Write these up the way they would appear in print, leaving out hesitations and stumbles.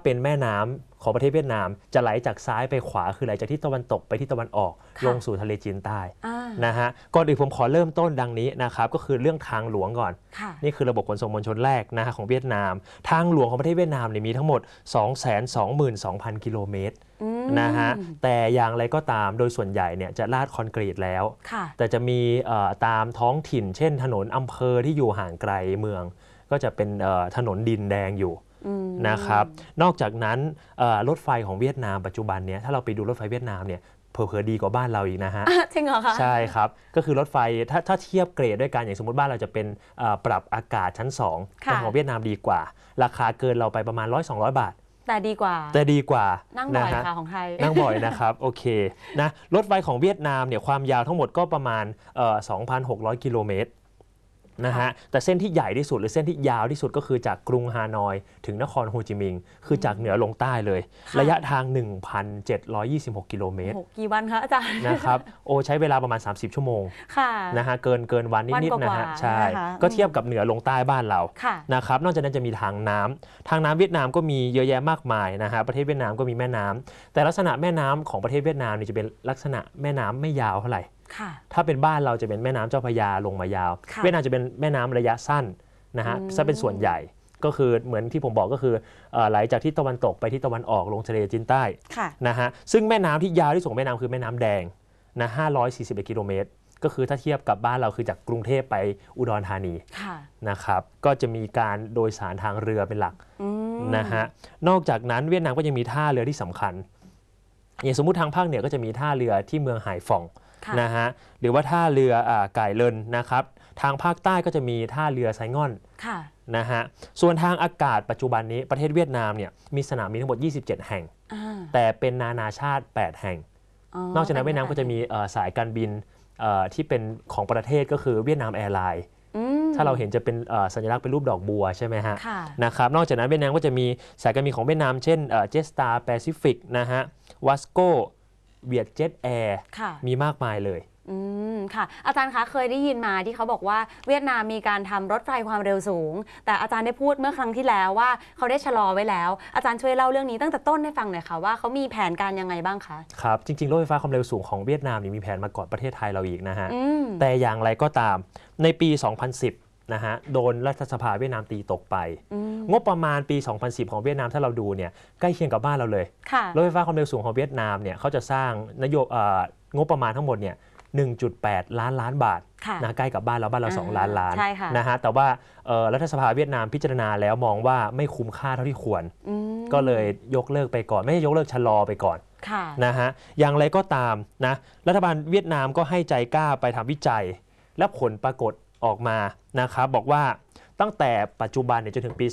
เป็นแม่น้ำของประเทศเวียดนามจะไหลจากซ้ายไปขวาคือไหลจากที่ตะวันตกไปที่ตะวันออกลงสู่ทะเลจีนใต้นะฮะก่อนอื่นผมขอเริ่มต้นดังนี้นะครับก็คือเรื่องทางหลวงก่อนนี่คือระบบขนส่งมวลชนแรกนะฮะของเวียดนามทางหลวงของประเทศเวียดนามมีทั้งหมด 222,000 กิโลเมตรนะฮะแต่อย่างไรก็ตามโดยส่วนใหญ่เนี่ยจะลาดคอนกรีตแล้วแต่จะมีตามท้องถิ่นเช่นถนนอำเภอที่อยู่ห่างไกลเมืองก็จะเป็นถนนดินแดงอยู่นะครับนอกจากนั้นรถไฟของเวียดนามปัจจุบันเนี่ยถ้าเราไปดูรถไฟเวียดนามเนี่ยเผลอๆดีกว่าบ้านเราอีกนะฮะจริงเหรอคะใช่ครับก็คือรถไฟถ้าเทียบเกรดด้วยกันอย่างสมมติบ้านเราจะเป็นปรับอากาศชั้น2แต่ของเวียดนามดีกว่าราคาเกินเราไปประมาณ 100-200 บาทแต่ดีกว่านั่งบ่อยค่ะของไทยนั่งบ่อยนะครับโอเคนะรถไฟของเวียดนามเนี่ยความยาวทั้งหมดก็ประมาณ2,600 กิโลเมตรนะฮะแต่เส้นที่ใหญ่ที่สุดหรือเส้นที่ยาวที่สุดก็คือจากกรุงฮานอยถึงนครโฮจิมินห์คือจากเหนือลงใต้เลยระยะทาง 1,726 กิโลเมตรกี่วันคะอาจารย์นะครับใช้เวลาประมาณ30 ชั่วโมงนะฮะเกินวันนิดๆนะฮะใช่ก็เทียบกับเหนือลงใต้บ้านเรานะครับนอกจากนั้นจะมีทางน้ำเวียดนามก็มีเยอะแยะมากมายนะฮะประเทศเวียดนามก็มีแม่น้ำแต่ลักษณะแม่น้ำของประเทศเวียดนามนี่จะเป็นลักษณะแม่น้ำไม่ยาวเท่าไหร่ถ้าเป็นบ้านเราจะเป็นแม่น้ำเจ้าพระยาลงมายาวเวียดนามจะเป็นแม่น้ำระยะสั้นนะฮะซะเป็นส่วนใหญ่ก็คือเหมือนที่ผมบอกก็คือไหลจากที่ตะวันตกไปที่ตะวันออกลงทะเลจีนใต้นะฮะซึ่งแม่น้ำที่ยาวที่สุดของแม่น้ำคือแม่น้ำแดงนะ541 กิโลเมตรก็คือถ้าเทียบกับบ้านเราคือจากกรุงเทพไปอุดรธานีนะครับก็จะมีการโดยสารทางเรือเป็นหลักนะฮะนอกจากนั้นเวียดนามก็ยังมีท่าเรือที่สำคัญอย่างสมมุติทางภาคเหนือก็จะมีท่าเรือที่เมืองไหฟองนะฮะหรือว่าท่าเรือไก่เลินนะครับทางภาคใต้ก็จะมีท่าเรือไซง่อนนะฮะส่วนทางอากาศปัจจุบันนี้ประเทศเวียดนามเนี่ยมีสนามบินทั้งหมด27 แห่งแต่เป็นนานาชาติ8 แห่งนอกจากนั้นเวียดนามก็จะมีสายการบินที่เป็นของประเทศก็คือเวียดนามแอร์ไลน์ถ้าเราเห็นจะเป็นสัญลักษณ์เป็นรูปดอกบัวใช่ไหมฮะนะครับนอกจากนั้นเวียดนามก็จะมีสายการบินของเวียดนามเช่นเจสตาร์แปซิฟิกนะฮะวัสโกเวียดเจ็ตแอร์มีมากมายเลยค่ะอาจารย์คะเคยได้ยินมาที่เขาบอกว่าเวียดนามมีการทำรถไฟความเร็วสูงแต่อาจารย์ได้พูดเมื่อครั้งที่แล้วว่าเขาได้ชะลอไว้แล้วอาจารย์ช่วยเล่าเรื่องนี้ตั้งแต่ต้นให้ฟังหน่อยค่ะว่าเขามีแผนการยังไงบ้างคะครับจริงๆรถไฟฟ้าความเร็วสูงของเวียดนามมีแผนมาก่อนประเทศไทยเราอีกนะฮะแต่อย่างไรก็ตามในปี 2010นะฮะโดนรัฐสภาเวียดนามตีตกไปงบประมาณปี 2010 ของเวียดนามถ้าเราดูเนี่ยใกล้เคียงกับบ้านเราเลยรถไฟฟ้าความเร็วสูงของเวียดนามเนี่ยเขาจะสร้างงบประมาณทั้งหมดเนี่ย 1.8 ล้านบาทนะใกล้กับบ้านเรา2 ล้านนะฮะแต่ว่ารัฐสภาเวียดนามพิจารณาแล้วมองว่าไม่คุ้มค่าเท่าที่ควรก็เลยยกเลิกไปก่อนไม่ใช่ยกเลิกชะลอไปก่อนนะฮะอย่างไรก็ตามนะรัฐบาลเวียดนามก็ให้ใจกล้าไปทำวิจัยและผลปรากฏออกมานะครับบอกว่าตั้งแต่ปัจจุบันจนถึงปี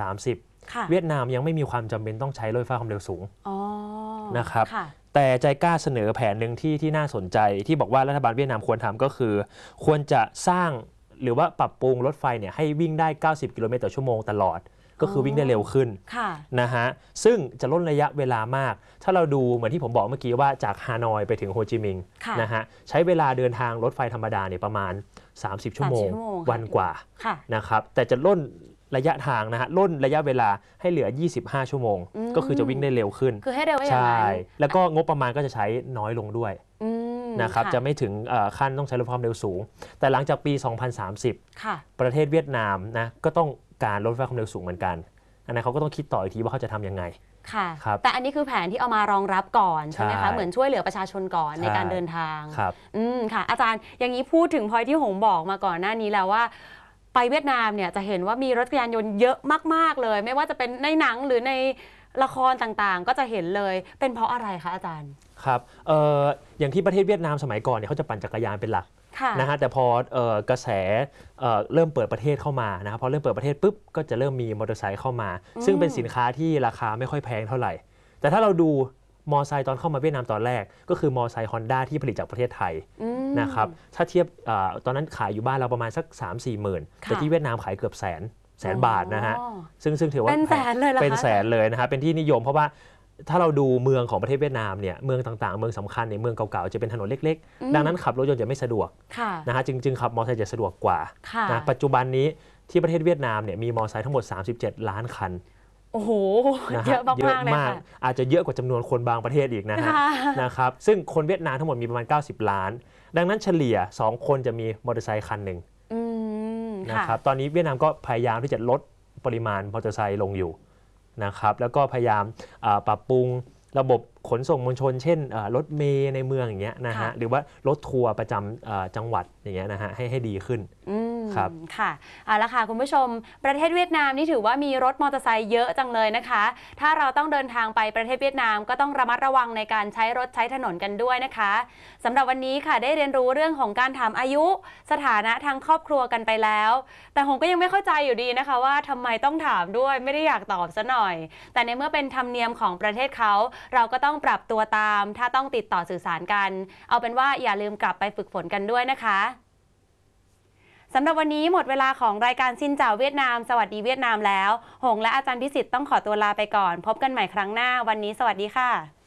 2030 เวียดนามยังไม่มีความจำเป็นต้องใช้รถไฟฟ้าความเร็วสูงนะครับแต่ใจกล้าเสนอแผนหนึ่งที่น่าสนใจที่บอกว่ารัฐบาลเวียดนามควรทำก็คือควรจะสร้างหรือว่าปรับปรุงรถไฟเนี่ยให้วิ่งได้90 กิโลเมตรต่อชั่วโมงตลอดก็คือวิ่งได้เร็วขึ้นนะฮะซึ่งจะลดระยะเวลามากถ้าเราดูเหมือนที่ผมบอกเมื่อกี้ว่าจากฮานอยไปถึงโฮจิมินห์นะฮะใช้เวลาเดินทางรถไฟธรรมดาเนี่ยประมาณ30 ชั่วโมงวันกว่านะครับแต่จะล่นระยะทางนะฮะล่นระยะเวลาให้เหลือ25 ชั่วโมงก็คือจะวิ่งได้เร็วขึ้นคือให้เร็วใช่แล้วก็งบประมาณก็จะใช้น้อยลงด้วยนะครับจะไม่ถึงขั้นต้องใช้รถความเร็วสูงแต่หลังจากปี 2030 ประเทศเวียดนามนะก็ต้องการรถไฟความเร็วสูงเหมือนกันอันนั้นเขาก็ต้องคิดต่ออีกทีว่าเขาจะทำยังไงค่ะแต่อันนี้คือแผนที่เอามารองรับก่อนใช่ไหมคะเหมือนช่วยเหลือประชาชนก่อนในการเดินทางค่ะอาจารย์อย่างนี้พูดถึงพอยที่หงบอกมาก่อนหน้านี้แล้วว่าไปเวียดนามเนี่ยจะเห็นว่ามีรถจักรยานยนต์เยอะมากๆเลยไม่ว่าจะเป็นในหนังหรือในละครต่างๆก็จะเห็นเลยเป็นเพราะอะไรคะอาจารย์ครับอย่างที่ประเทศเวียดนามสมัยก่อนเนี่ยเขาจะปั่นจักรยานเป็นหลักนะฮะแต่พอกระแสเริ่มเปิดประเทศเข้ามานะครับพอเริ่มเปิดประเทศปุ๊บก็จะเริ่มมีมอเตอร์ไซค์เข้ามาซึ่งเป็นสินค้าที่ราคาไม่ค่อยแพงเท่าไหร่แต่ถ้าเราดูมอไซค์ตอนเข้ามาเวียดนามตอนแรกก็คือมอไซค์ฮอนด้าที่ผลิตจากประเทศไทยนะครับถ้าเทียบตอนนั้นขายอยู่บ้านเราประมาณสัก 3-4 หมื่นแต่ที่เวียดนามขายเกือบแสนบาทนะฮะซึ่งถือว่าเป็นแสนเลยเหรอคะเป็นแสนเลยนะฮะเป็นที่นิยมเพราะว่าถ้าเราดูเมืองของประเทศเวียดนามเนี่ยเมืองต่างๆเมืองสำคัญในเมืองเก่าๆจะเป็นถนนเล็กๆดังนั้นขับรถยนต์จะไม่สะดวกนะฮะจึงขับมอเตอร์ไซค์จะสะดวกกว่านะปัจจุบันนี้ที่ประเทศเวียดนามเนี่ยมีมอเตอร์ไซค์ทั้งหมด37 ล้านคันโอ้โหเยอะมากๆเลยค่ะอาจจะเยอะกว่าจำนวนคนบางประเทศอีกนะครับซึ่งคนเวียดนามทั้งหมดมีประมาณ90 ล้านดังนั้นเฉลี่ย2 คนจะมีมอเตอร์ไซค์คันหนึ่งนะครับตอนนี้เวียดนามก็พยายามที่จะลดปริมาณมอเตอร์ไซค์ลงอยู่นะครับแล้วก็พยายามปรับปรุงระบบขนส่งมวลชนเช่นรถเมล์ในเมืองอย่างเงี้ยนะฮะหรือว่ารถทัวร์ประจำจังหวัดอย่างเงี้ยนะฮะให้ดีขึ้นครับค่ะเอาละค่ะคุณผู้ชมประเทศเวียดนามนี่ถือว่ามีรถมอเตอร์ไซค์เยอะจังเลยนะคะถ้าเราต้องเดินทางไปประเทศเวียดนามก็ต้องระมัดระวังในการใช้รถใช้ถนนกันด้วยนะคะสำหรับวันนี้ค่ะได้เรียนรู้เรื่องของการถามอายุสถานะทางครอบครัวกันไปแล้วแต่ผมก็ยังไม่เข้าใจอยู่ดีนะคะว่าทำไมต้องถามด้วยไม่ได้อยากตอบซะหน่อยแต่ในเมื่อเป็นธรรมเนียมของประเทศเขาเราก็ต้องปรับตัวตามถ้าต้องติดต่อสื่อสารกันเอาเป็นว่าอย่าลืมกลับไปฝึกฝนกันด้วยนะคะสำหรับวันนี้หมดเวลาของรายการซินเจ้าเวียดนามสวัสดีเวียดนามแล้วหงและอาจารย์พิสิทธิ์ต้องขอตัวลาไปก่อนพบกันใหม่ครั้งหน้าวันนี้สวัสดีค่ะ